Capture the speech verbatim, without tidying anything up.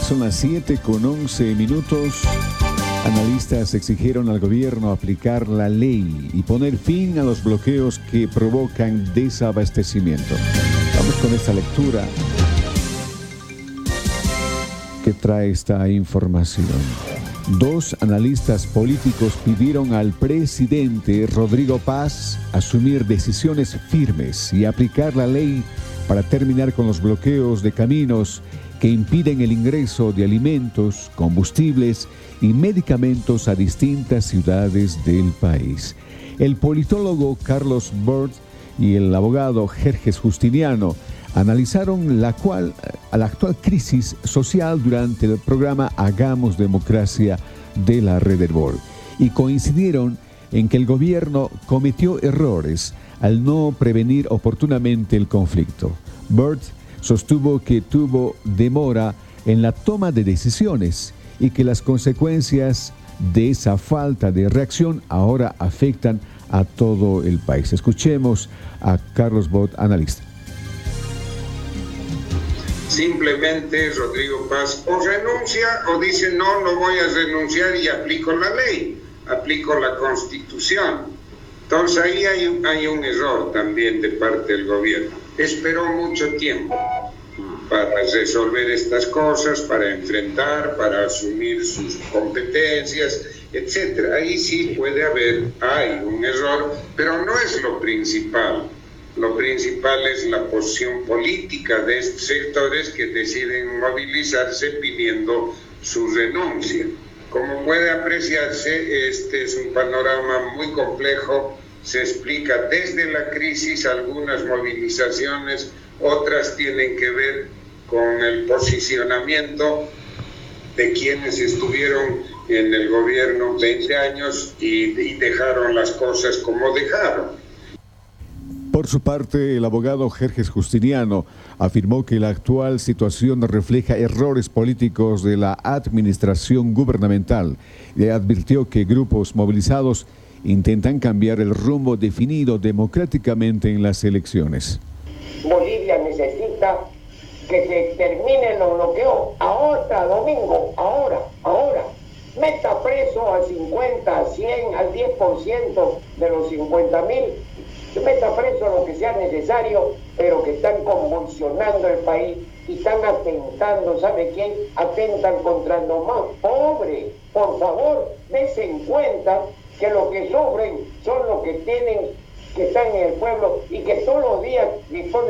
Son las siete con once minutos. Analistas exigieron al gobierno aplicar la ley y poner fin a los bloqueos que provocan desabastecimiento. Vamos con esta lectura que trae esta información. Dos analistas políticos pidieron al presidente Rodrigo Paz asumir decisiones firmes y aplicar la ley para terminar con los bloqueos de caminos que impiden el ingreso de alimentos, combustibles y medicamentos a distintas ciudades del país. El politólogo Carlos Bort y el abogado Jerjes Justiniano analizaron la, cual, la actual crisis social durante el programa Hagamos Democracia de la Red Erbol y coincidieron en que el gobierno cometió errores al no prevenir oportunamente el conflicto. Burt sostuvo que tuvo demora en la toma de decisiones y que las consecuencias de esa falta de reacción ahora afectan a todo el país. Escuchemos a Carlos Bort, analista. Simplemente Rodrigo Paz o renuncia o dice no, no voy a renunciar y aplico la ley, aplico la Constitución. Entonces ahí hay un, hay un error también de parte del gobierno. Esperó mucho tiempo para resolver estas cosas, para enfrentar, para asumir sus competencias, etcétera. Ahí sí puede haber, hay un error, pero no es lo principal. Lo principal es la posición política de estos sectores que deciden movilizarse pidiendo su renuncia. Como puede apreciarse, este es un panorama muy complejo. Se explica desde la crisis algunas movilizaciones, otras tienen que ver con el posicionamiento de quienes estuvieron en el gobierno veinte años y, y dejaron las cosas como dejaron. Por su parte, el abogado Jerjes Justiniano afirmó que la actual situación refleja errores políticos de la administración gubernamental y advirtió que grupos movilizados intentan cambiar el rumbo definido democráticamente en las elecciones. Bolivia necesita que se termine los bloqueos ahora, domingo, ahora, ahora. Meta preso al cincuenta, al cien, al diez por ciento de los cincuenta mil. Meta preso lo que sea necesario, pero que están convulsionando el país y están atentando, ¿sabe quién? Atentan contra los más pobres. Por favor, dense en cuenta que los que sufren son los que tienen, que están en el pueblo y que todos los días disponen